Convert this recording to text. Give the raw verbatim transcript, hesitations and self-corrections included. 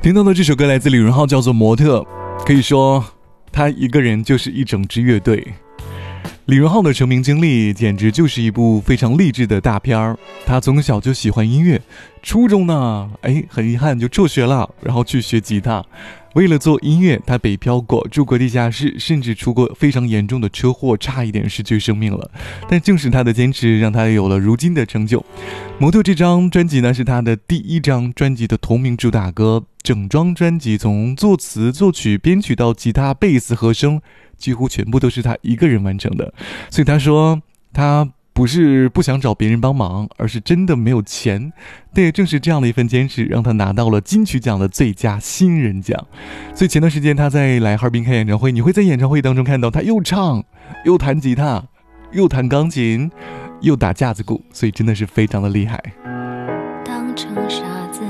听到的这首歌来自李荣浩，叫做《模特》，可以说他一个人就是一整支乐队。李荣浩的成名经历简直就是一部非常励志的大片儿。他从小就喜欢音乐，初中呢，哎，很遗憾就辍学了，然后去学吉他。为了做音乐，他北漂过，住过地下室，甚至出过非常严重的车祸，差一点失去生命了。但正是他的坚持，让他有了如今的成就。模特这张专辑呢，是他的第一张专辑的同名主打歌，整张专辑从作词、作曲、编曲到吉他、贝斯、和声，几乎全部都是他一个人完成的。所以他说，他不是不想找别人帮忙，而是真的没有钱。但也正是这样的一份坚持，让他拿到了金曲奖的最佳新人奖。所以前段时间他在来哈尔滨开演唱会，你会在演唱会当中看到他又唱又弹吉他又弹钢琴又打架子鼓，所以真的是非常的厉害。